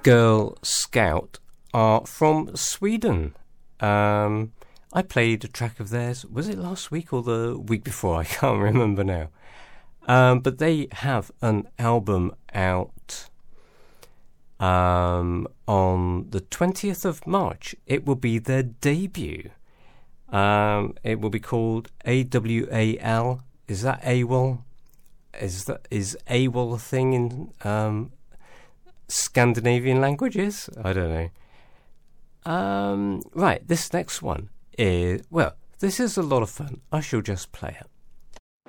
Girl Scout are from Sweden. I played a track of theirs. Was it last week or the week before? I can't remember now. But they have an album out on the 20th of March. It will be their debut. It will be called AWAL. Is that AWOL? Is AWOL a thing in Scandinavian languages? I don't know. Right, this next one is, well, this is a lot of fun. I shall just play it.